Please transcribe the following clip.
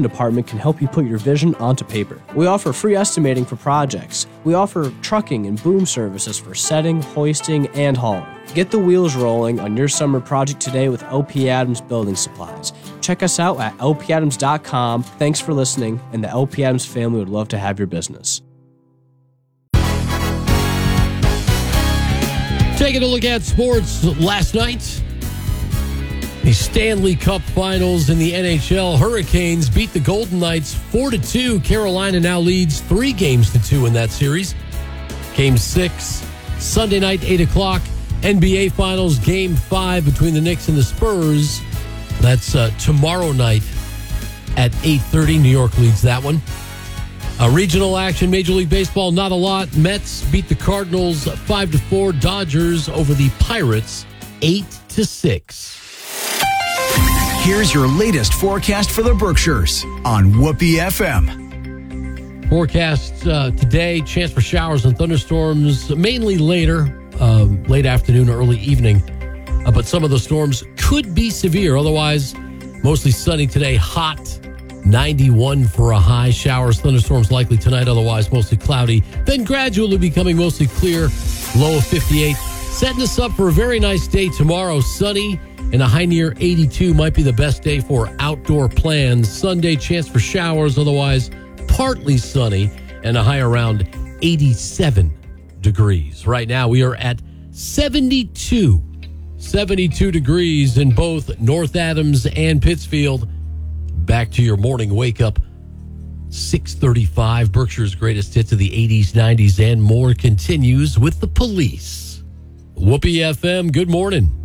construction department can help you put your vision onto paper. We offer free estimating for projects. We offer trucking and boom services for setting, hoisting, and hauling. Get the wheels rolling on your summer project today with LP Adams Building Supplies. Check us out at lpadams.com. Thanks for listening, and the LP Adams family would love to have your business. Taking a look at sports last night. The Stanley Cup Finals in the NHL. Hurricanes beat the Golden Knights 4-2. Carolina now leads 3-2 in that series. Game 6, Sunday night, 8 o'clock. NBA Finals Game 5 between the Knicks and the Spurs. That's tomorrow night at 8:30. New York leads that one. Regional action, Major League Baseball, not a lot. Mets beat the Cardinals 5-4. Dodgers over the Pirates 8-6. Here's your latest forecast for the Berkshires on Whoopee FM. Forecast today, chance for showers and thunderstorms, mainly later, late afternoon, early evening. But some of the storms could be severe. Otherwise, mostly sunny today, hot. 91 for a high. Showers, thunderstorms likely tonight. Otherwise, mostly cloudy. Then gradually becoming mostly clear. Low of 58. Setting us up for a very nice day tomorrow. Sunny and a high near 82 might be the best day for outdoor plans. Sunday, chance for showers. Otherwise, partly sunny and a high around 87 degrees. Right now, we are at 72 degrees in both North Adams and Pittsfield. Back to your morning wake up. 6:35. Berkshire's greatest hits of the 80s, 90s, and more continues with The Police. Whoopee FM, good morning.